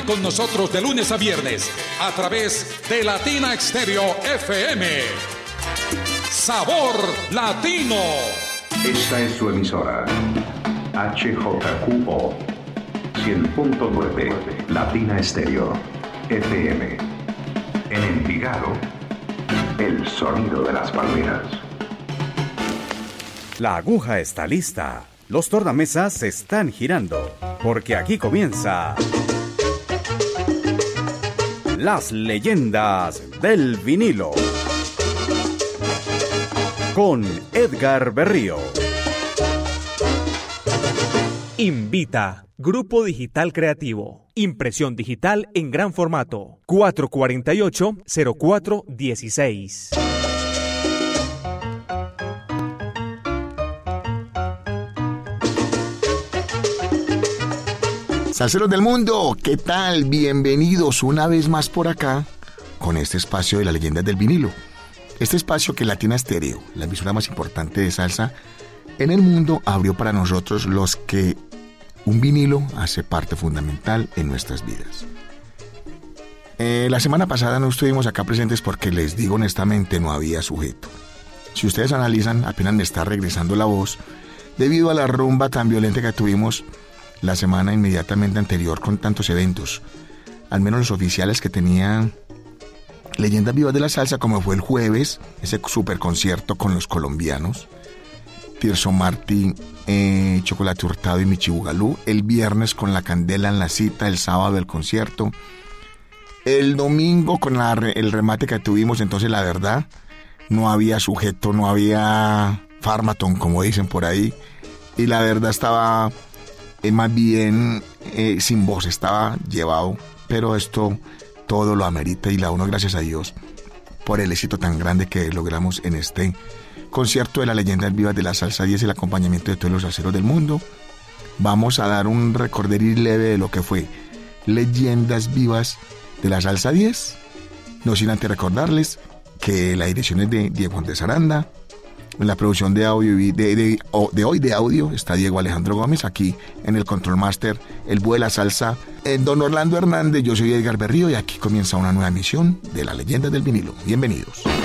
con nosotros de lunes a viernes a través de Latina Estéreo FM. Sabor Latino. Esta es su emisora, HJQO 100.9 Latina Estéreo FM. En Envigado, el sonido de las palmeras. La aguja está lista. Los tornamesas se están girando, porque aquí comienza Las leyendas del vinilo con Edgar Berrío. Invita Grupo Digital Creativo. Impresión digital en gran formato. 448-0416. Salseros del mundo, ¿qué tal? Bienvenidos una vez más por acá con este espacio de las leyendas del vinilo. Este espacio que Latina Estéreo, la emisora más importante de salsa en el mundo, abrió para nosotros los que un vinilo hace parte fundamental en nuestras vidas. La semana pasada no estuvimos acá presentes porque, les digo honestamente, no había sujeto. Si ustedes analizan, apenas me está regresando la voz debido a la rumba tan violenta que tuvimos la semana inmediatamente anterior con tantos eventos, al menos los oficiales que tenían Leyendas Vivas de la Salsa, como fue el jueves, ese super concierto con los colombianos, Tirso Martí, Chocolate Hurtado y Michi Bugalú, el viernes con La Candela en la Cita, el sábado el concierto, el domingo con el remate que tuvimos. Entonces la verdad, no había sujeto, no había farmatón, como dicen por ahí, y la verdad estaba más bien sin voz, estaba llevado, pero esto todo lo amerita y la uno gracias a Dios por el éxito tan grande que logramos en este concierto de las leyendas vivas de la salsa 10, el acompañamiento de todos los salseros del mundo. Vamos a dar un recorderis leve de lo que fue Leyendas Vivas de la Salsa 10, no sin antes recordarles que la dirección es de Diego Andrés Aranda. En la producción de audio de hoy de audio está Diego Alejandro Gómez. Aquí en el Control Master, el búho de la salsa, don Orlando Hernández. Yo soy Edgar Berrío y aquí comienza una nueva emisión de las leyendas del vinilo. Bienvenidos.